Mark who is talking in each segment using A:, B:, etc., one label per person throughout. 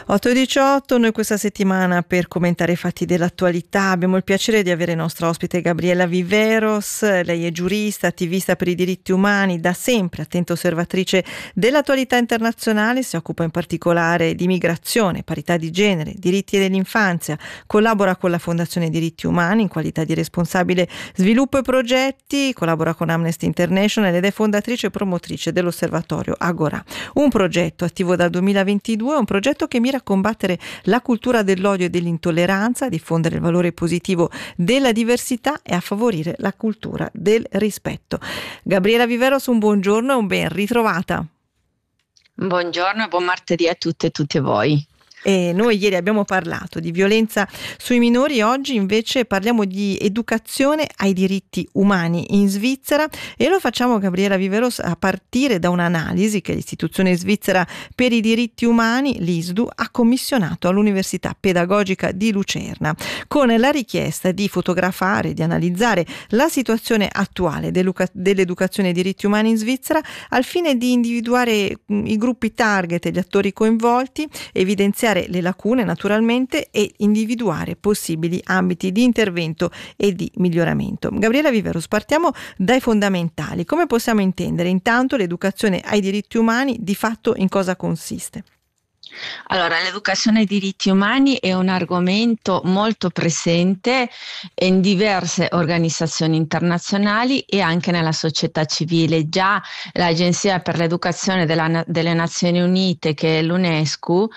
A: 8:18, noi questa settimana per commentare i fatti dell'attualità abbiamo il piacere di avere nostra ospite Gabriela Viveros. Lei è giurista, attivista per i diritti umani, da sempre attenta osservatrice dell'attualità internazionale, si occupa in particolare di migrazione, parità di genere, diritti dell'infanzia, collabora con la Fondazione Diritti Umani in qualità di responsabile sviluppo e progetti, collabora con Amnesty International ed è fondatrice e promotrice dell'osservatorio Agora, un progetto attivo dal 2022, un progetto che mira a combattere la cultura dell'odio e dell'intolleranza, a diffondere il valore positivo della diversità e a favorire la cultura del rispetto. Gabriela Viveros, un buongiorno e un ben ritrovata.
B: Buongiorno e buon martedì a tutte e tutti voi.
A: E noi ieri abbiamo parlato di violenza sui minori, oggi invece parliamo di educazione ai diritti umani in Svizzera e lo facciamo, Gabriela Viveros, a partire da un'analisi che l'Istituzione Svizzera per i diritti umani, l'ISDU, ha commissionato all'Università Pedagogica di Lucerna con la richiesta di fotografare, di analizzare la situazione attuale dell'educazione ai diritti umani in Svizzera al fine di individuare i gruppi target e gli attori coinvolti, evidenziare le lacune naturalmente e individuare possibili ambiti di intervento e di miglioramento. Gabriela Viveros, partiamo dai fondamentali. Come possiamo intendere intanto l'educazione ai diritti umani, di fatto in cosa consiste?
B: Allora, l'educazione ai diritti umani è un argomento molto presente in diverse organizzazioni internazionali e anche nella società civile. Già l'Agenzia per l'Educazione delle Nazioni Unite, che è l'UNESCO,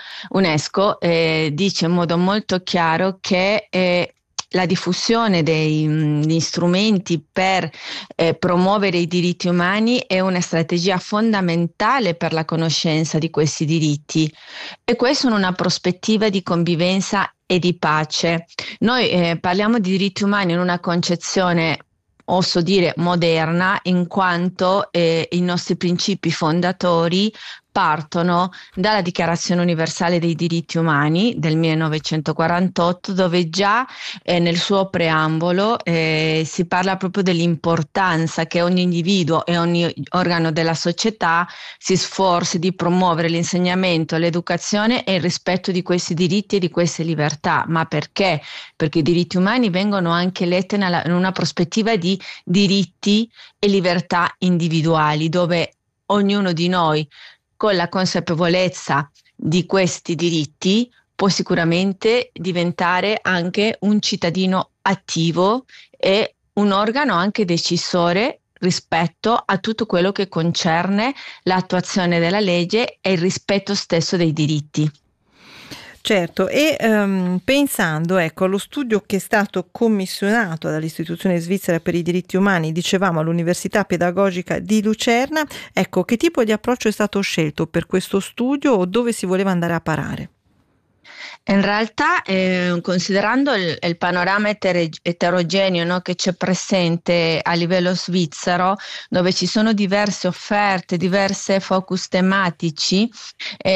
B: dice in modo molto chiaro che la diffusione degli strumenti per promuovere i diritti umani è una strategia fondamentale per la conoscenza di questi diritti, e questo in una prospettiva di convivenza e di pace. Noi parliamo di diritti umani in una concezione, oso dire, moderna, in quanto i nostri principi fondatori partono dalla Dichiarazione Universale dei Diritti Umani del 1948, dove già nel suo preambolo si parla proprio dell'importanza che ogni individuo e ogni organo della società si sforzi di promuovere l'insegnamento, l'educazione e il rispetto di questi diritti e di queste libertà. Ma perché? Perché i diritti umani vengono anche letti in una prospettiva di diritti e libertà individuali, dove ognuno di noi, con la consapevolezza di questi diritti, può sicuramente diventare anche un cittadino attivo e un organo anche decisore rispetto a tutto quello che concerne l'attuazione della legge e il rispetto stesso dei diritti.
A: Certo, e pensando allo studio che è stato commissionato dall'Istituzione Svizzera per i diritti umani, dicevamo all'Università Pedagogica di Lucerna, che tipo di approccio è stato scelto per questo studio o dove si voleva andare a parare?
B: In realtà, considerando il panorama eterogeneo, no, che c'è presente a livello svizzero, dove ci sono diverse offerte, diverse focus tematici,